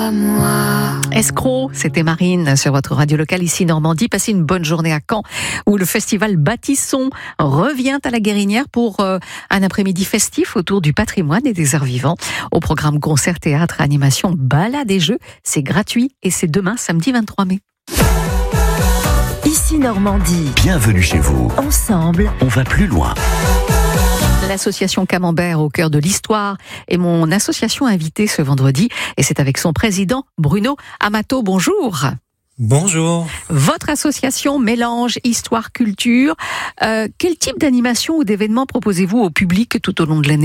Escroc, c'était Marine sur votre radio locale ici Normandie. Passez une bonne journée à Caen où le festival Bâtissons revient à la Guérinière pour un après-midi festif autour du patrimoine et des arts vivants. Au programme concert, théâtre, animation, balade et jeux. C'est gratuit et c'est demain samedi 23 mai. Ici Normandie. Bienvenue chez vous. Ensemble, On va plus loin. L'association Camembert au cœur de l'histoire est mon association invitée ce vendredi et c'est avec son président Bruno Amato. Bonjour. Bonjour. Votre association mélange histoire-culture. Quel type d'animation ou d'événements proposez-vous au public tout au long de l'année ?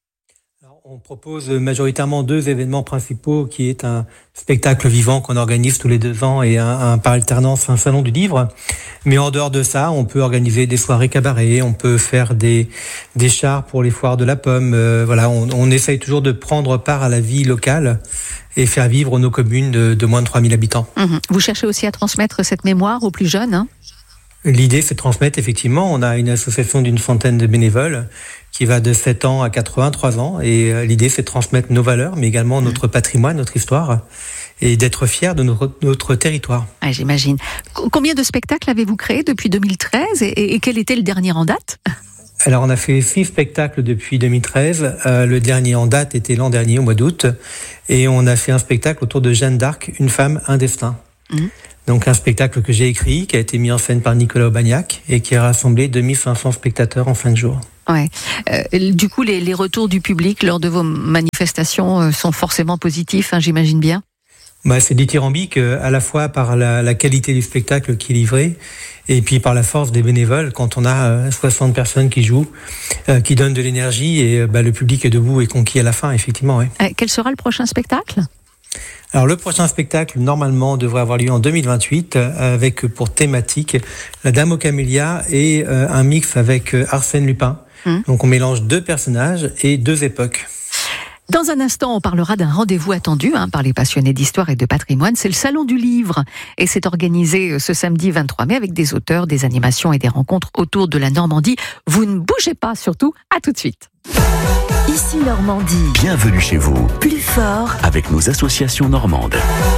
On propose majoritairement 2 événements principaux, qui est un spectacle vivant qu'on organise tous les 2 ans et un par alternance, un salon du livre. Mais en dehors de ça, on peut organiser des soirées cabaret, on peut faire des chars pour les foires de la pomme. Voilà, on essaye toujours de prendre part à la vie locale et faire vivre nos communes de moins de 3000 habitants. Vous cherchez aussi à transmettre cette mémoire aux plus jeunes, hein ? L'idée, c'est de transmettre, effectivement. On a une association d'une centaine de bénévoles qui va de 7 ans à 83 ans. Et l'idée, c'est de transmettre nos valeurs, mais également notre patrimoine, notre histoire, et d'être fiers de notre territoire. Ah, j'imagine. Combien de spectacles avez-vous créés depuis 2013 et quel était le dernier en date ? Alors, on a fait 6 spectacles depuis 2013. Le dernier en date était l'an dernier, au mois d'août. Et on a fait un spectacle autour de Jeanne d'Arc, une femme, un destin. Donc un spectacle que j'ai écrit, qui a été mis en scène par Nicolas Aubagnac et qui a rassemblé 2500 spectateurs en 5 jours. Ouais. Du coup, les retours du public lors de vos manifestations sont forcément positifs, hein, j'imagine bien. C'est dithyrambique, à la fois par la qualité du spectacle qui est livré et puis par la force des bénévoles. Quand on a 60 personnes qui jouent, qui donnent de l'énergie et le public est debout et conquis à la fin, effectivement. Ouais. Quel sera le prochain spectacle ? Alors le prochain spectacle, normalement, devrait avoir lieu en 2028 avec pour thématique la Dame aux Camélias et un mix avec Arsène Lupin. Donc on mélange 2 personnages et 2 époques. Dans un instant, on parlera d'un rendez-vous attendu par les passionnés d'histoire et de patrimoine. C'est le Salon du Livre et c'est organisé ce samedi 23 mai avec des auteurs, des animations et des rencontres autour de la Normandie. Vous ne bougez pas surtout, à tout de suite. ici Normandie. Bienvenue chez vous. Plus fort. Avec nos associations normandes.